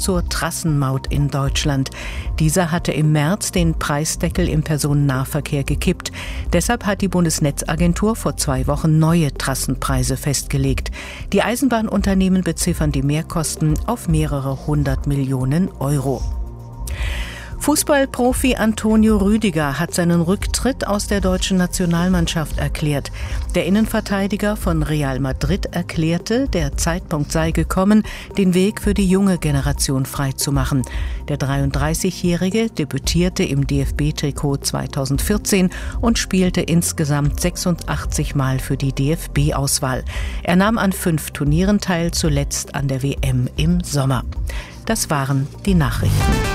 zur Trassenmaut in Deutschland. Dieser hatte im März den Preisdeckel im Personennahverkehr gekippt. Deshalb hat die Bundesnetzagentur vor 2 Wochen neue Trassenpreise festgelegt. Die Eisenbahnunternehmen beziffern die Mehrkosten auf mehrere 100 Millionen Euro. Fußballprofi Antonio Rüdiger hat seinen Rücktritt aus der deutschen Nationalmannschaft erklärt. Der Innenverteidiger von Real Madrid erklärte, der Zeitpunkt sei gekommen, den Weg für die junge Generation freizumachen. Der 33-Jährige debütierte im DFB-Trikot 2014 und spielte insgesamt 86 Mal für die DFB-Auswahl. Er nahm an 5 Turnieren teil, zuletzt an der WM im Sommer. Das waren die Nachrichten.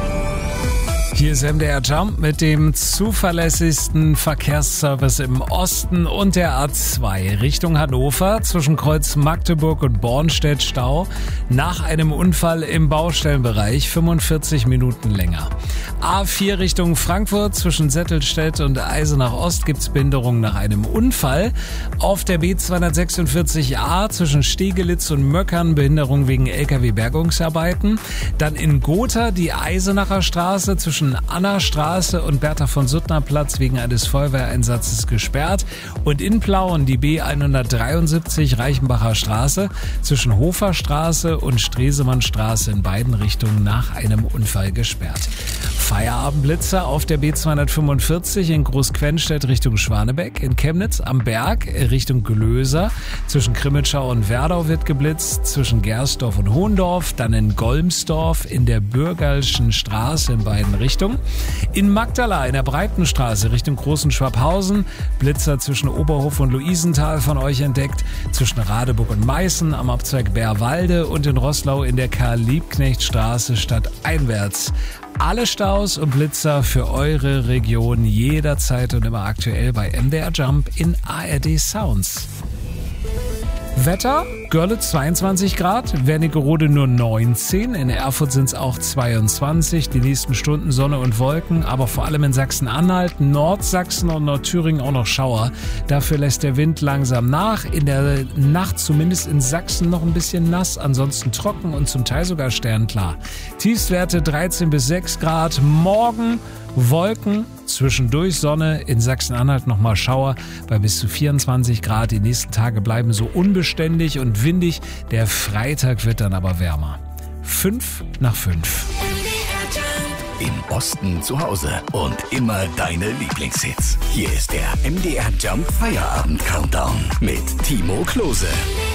Hier ist MDR Jump mit dem zuverlässigsten Verkehrsservice im Osten und der A2 Richtung Hannover zwischen Kreuz Magdeburg und Bornstedt Stau. Nach einem Unfall im Baustellenbereich 45 Minuten länger. A4 Richtung Frankfurt zwischen Settelstedt und Eisenach Ost gibt's Behinderungen nach einem Unfall. Auf der B246a zwischen Stegelitz und Möckern Behinderung wegen LKW-Bergungsarbeiten. Dann in Gotha die Eisenacher Straße zwischen Anna-Straße und Bertha-von-Suttner-Platz wegen eines Feuerwehreinsatzes gesperrt und in Plauen die B173 Reichenbacher Straße zwischen Hoferstraße und Stresemannstraße in beiden Richtungen nach einem Unfall gesperrt. Feierabendblitzer auf der B245 in Großquennstedt Richtung Schwanebeck, in Chemnitz am Berg Richtung Gelöser, zwischen Krimitschau und Werdau wird geblitzt, zwischen Gersdorf und Hohendorf, dann in Golmsdorf in der Bürgerlschen Straße in beiden Richtungen. In Magdala in der Breitenstraße Richtung Großen Schwabhausen, Blitzer zwischen Oberhof und Luisenthal von euch entdeckt, zwischen Radeburg und Meißen am Abzweig Bärwalde und in Roßlau in der Karl-Liebknecht-Straße stadteinwärts. Alle Staus und Blitzer für eure Region jederzeit und immer aktuell bei MDR Jump in ARD Sounds. Wetter, Görlitz 22 Grad, Wernigerode nur 19, in Erfurt sind es auch 22, die nächsten Stunden Sonne und Wolken, aber vor allem in Sachsen-Anhalt, Nordsachsen und Nordthüringen auch noch Schauer. Dafür lässt der Wind langsam nach, in der Nacht zumindest in Sachsen noch ein bisschen nass, ansonsten trocken und zum Teil sogar sternklar. Tiefstwerte 13 bis 6 Grad, morgen Wolken, zwischendurch Sonne, in Sachsen-Anhalt nochmal Schauer bei bis zu 24 Grad. Die nächsten Tage bleiben so unbeständig und windig. Der Freitag wird dann aber wärmer. 5 nach 5. Im Osten zu Hause und immer deine Lieblingshits. Hier ist der MDR Jump Feierabend Countdown mit Timo Klose.